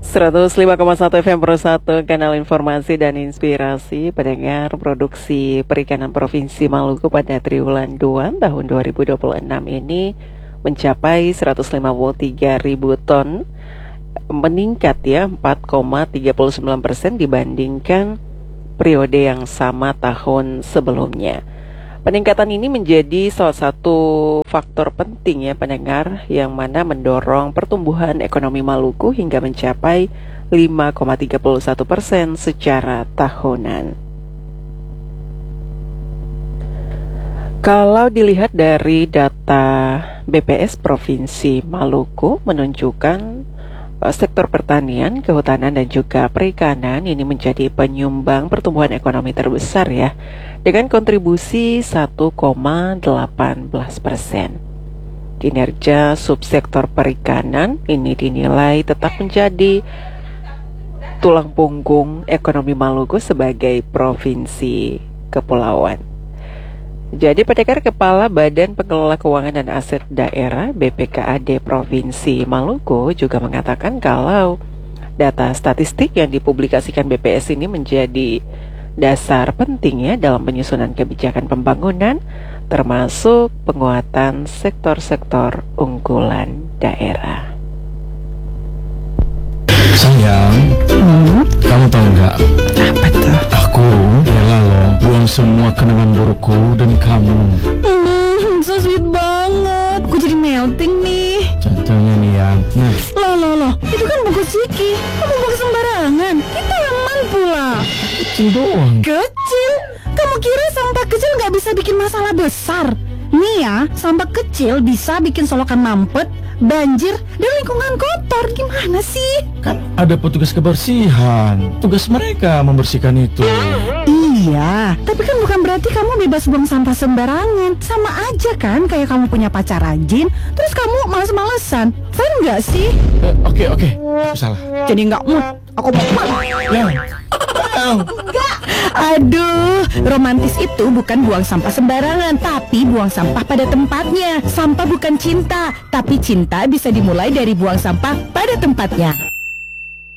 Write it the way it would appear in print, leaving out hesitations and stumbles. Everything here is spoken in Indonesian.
105,1 FM Pro 1, kanal informasi dan inspirasi pendengar produksi perikanan Provinsi Maluku pada triwulan 2 tahun 2026 ini mencapai 153.000 ton, meningkat ya 4,39% dibandingkan periode yang sama tahun sebelumnya. Peningkatan ini menjadi salah satu faktor penting ya pendengar, yang mana mendorong pertumbuhan ekonomi Maluku hingga mencapai 5,31% secara tahunan. Kalau dilihat dari data BPS Provinsi Maluku menunjukkan sektor pertanian, kehutanan dan juga perikanan ini menjadi penyumbang pertumbuhan ekonomi terbesar ya, dengan kontribusi 1,18%. Kinerja subsektor perikanan ini dinilai tetap menjadi tulang punggung ekonomi Maluku sebagai provinsi kepulauan. Jadi pendengar, Kepala Badan Pengelola Keuangan dan Aset Daerah BPKAD Provinsi Maluku juga mengatakan kalau data statistik yang dipublikasikan BPS ini menjadi dasar penting ya dalam penyusunan kebijakan pembangunan, termasuk penguatan sektor-sektor unggulan daerah. Sayang, kamu tahu nggak? Apa tuh? Aku rela loh buang semua kenangan burukku demi kamu. So sweet banget. Gue jadi melting nih. Contohnya nih yang, Loh, itu kan bungkus Ciki. Kamu buang sembarangan. Kita aman pula. kecil doang. Kecil? Kamu kira sampah kecil nggak bisa bikin masalah besar? Nih ya, sampah kecil bisa bikin solokan mampet, banjir, dan lingkungan kotor. Gimana sih? Kan ada petugas kebersihan. Tugas mereka membersihkan itu. Iya, tapi kan bukan berarti kamu bebas buang sampah sembarangan. Sama aja kan kayak kamu punya pacar rajin, terus kamu males-malesan. Fine nggak sih? Oke, salah. Jadi nggak mood. Aku mau Aduh, romantis itu bukan buang sampah sembarangan, tapi buang sampah pada tempatnya. Sampah bukan cinta, tapi cinta bisa dimulai dari buang sampah pada tempatnya.